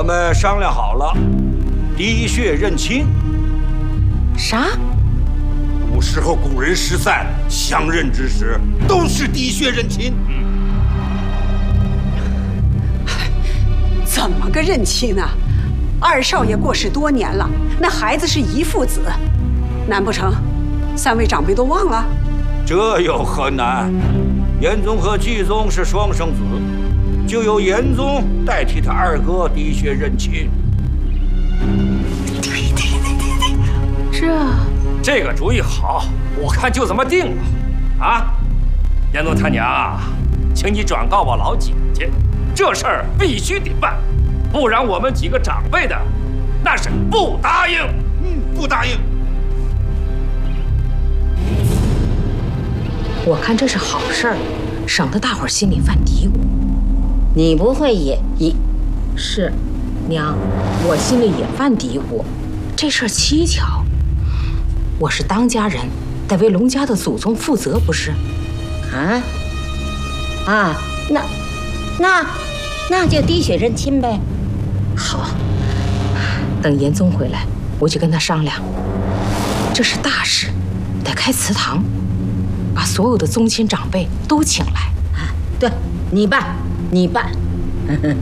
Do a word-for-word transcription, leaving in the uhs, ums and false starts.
我们商量好了，滴血认亲。 啥？ 古时候古人失散相认之时，都是滴血认亲。嗯。 怎么个认亲呢？二少爷过世多年了，那孩子是遗腹子，难不成三位长辈都忘了？ 这有何难？严宗和季宗是双生子，就由严宗代替他二哥滴血认亲。 这这个主意好，我看就这么定了。啊，严宗他娘啊，请你转告我老姐姐，这事儿必须得办，不然我们几个长辈的那是不答应。 嗯，不答应。 我看这是好事儿，省得大伙儿心里犯嘀咕。 你不会也也？ 是，娘，我心里也犯嘀咕。这事儿蹊跷，我是当家人，得为龙家的祖宗负责，不是？ 啊啊，那那那就滴血认亲呗。 好，等严宗回来，我就跟他商量。这是大事，得开祠堂，把所有的宗亲长辈都请来。 啊，对，你办，你办。